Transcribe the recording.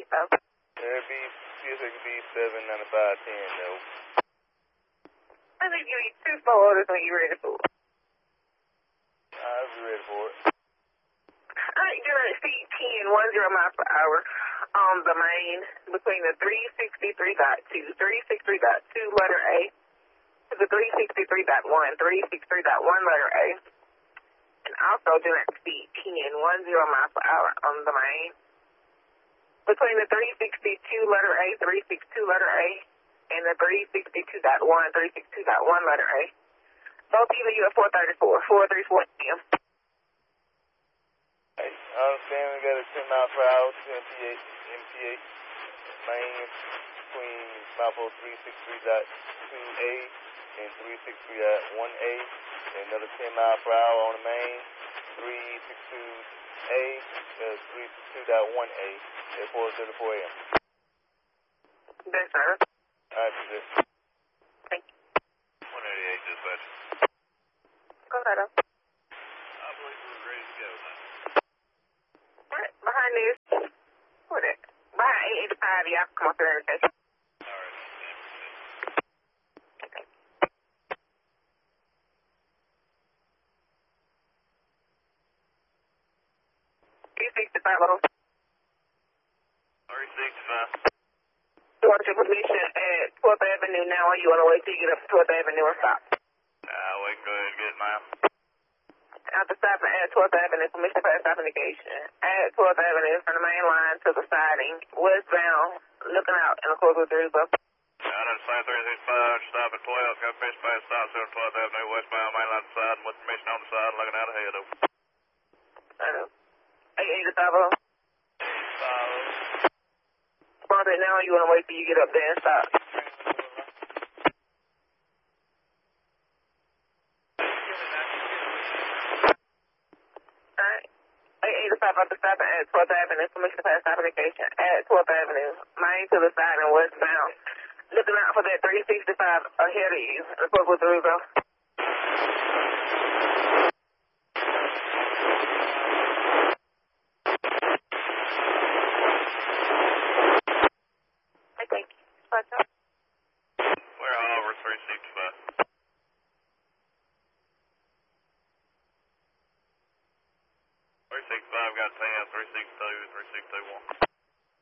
though? It'd be, it could be 79510 though. I think you need 2 slow orders when you're ready for it. I'll be ready for it. Alright, you're gonna exceed 10 miles per hour on the main between the 363.2 letter A to the 363.1 letter A. And also do not exceed 10 miles per hour on the main between the 362 letter A, 362 letter A, and the 362.1 letter A. Both either you at 434 p.m. I understand we got a 10 miles per hour to MPH main between Malpo 363.2A and 363.1A, and another 10 miles per hour on the main 362A to 362.1A at 4:34 a.m. Yes, sir. Alright, that's it. Thank you. 188 dispatch. Go ahead, up. I believe we're ready to go now. Alright, behind this, what is it? Behind 885, y'all come up there and take it. Alright. Okay. 365 level. 365. You want your position at 12th Avenue now, or you want to wait till you get up to 12th Avenue and stop? We can go ahead and get it, ma'am. After stopping at 12th Avenue, permission for stop indication. At 12th Avenue, from the main line to the siding, westbound, looking out in the corridor 3 bus. Out at 5365, stop at 12, got fish pass, stop soon, 12th Avenue, westbound, mainline side, with permission on the side, looking out ahead, over. 885. Want it now, or you want to wait till you get up there and stop? Alright. 885 after stopping at 12th Avenue, permission to pass stop indication. At 12th Avenue, main to the side and westbound. Looking out for that 365 ahead of you. Report with the Rugo. Thank you. We're all over 365.